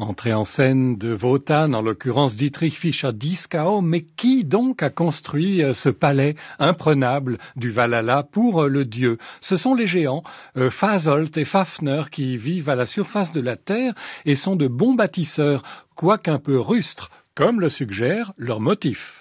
Entrée en scène de Wotan, en l'occurrence Dietrich Fischer-Dieskau, mais qui donc a construit ce palais imprenable du Valhalla pour le dieu? Ce sont les géants Fasolt et Fafner qui vivent à la surface de la Terre et sont de bons bâtisseurs, quoique un peu rustres, comme le suggère leur motif.